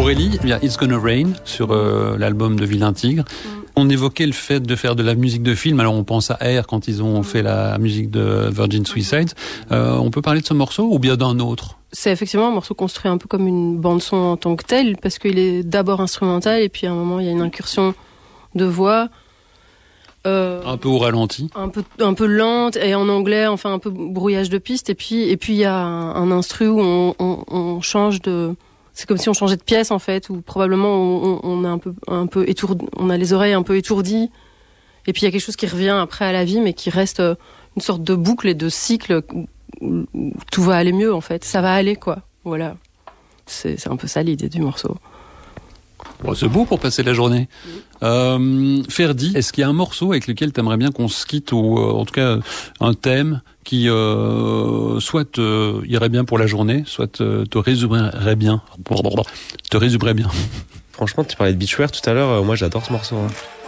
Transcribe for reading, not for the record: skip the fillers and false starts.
Aurélie, il y a It's Gonna Rain sur l'album de Vilain Tigre. On évoquait le fait de faire de la musique de film. Alors on pense à Air quand ils ont fait la musique de Virgin Suicides. On peut parler de ce morceau ou bien d'un autre? C'est effectivement un morceau construit un peu comme une bande-son en tant que telle, parce qu'il est d'abord instrumental et puis à un moment il y a une incursion de voix. Un peu au ralenti. Un peu lente et en anglais, enfin un peu brouillage de piste. Et puis il y a un instru où on change de... C'est comme si on changeait de pièce en fait, où probablement on est un peu étourdi, on a les oreilles un peu étourdies. Et puis il y a quelque chose qui revient après à la vie, mais qui reste une sorte de boucle et de cycle où tout va aller mieux en fait. Ça va aller quoi. Voilà. C'est un peu ça l'idée du morceau. Bon, c'est beau pour passer la journée. Ferdi, est-ce qu'il y a un morceau avec lequel tu aimerais bien qu'on se quitte, ou en tout cas un thème qui soit irait bien pour la journée, soit te résumerait bien. Franchement, tu parlais de Beachwear tout à l'heure, moi j'adore ce morceau.